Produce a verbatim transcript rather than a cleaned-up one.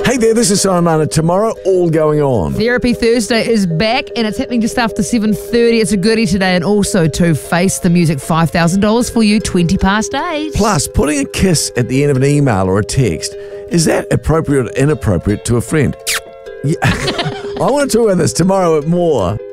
Hey there, this is Simon. Tomorrow, all going on. Therapy Thursday is back and it's happening just after seven thirty. It's a goodie today, and also to Face the Music, five thousand dollars for you, twenty past eight. Plus, putting a kiss at the end of an email or a text, is that appropriate or inappropriate to a friend? Yeah. I want to talk about this tomorrow at More.